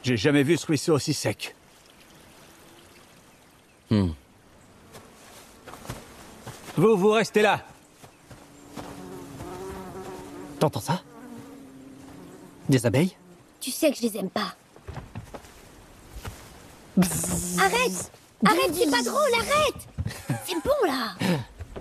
J'ai jamais vu ce ruisseau aussi sec. Vous restez là. T'entends ça? Des abeilles? Tu sais que je les aime pas. Arrête! Arrête, c'est pas drôle, arrête! C'est bon là!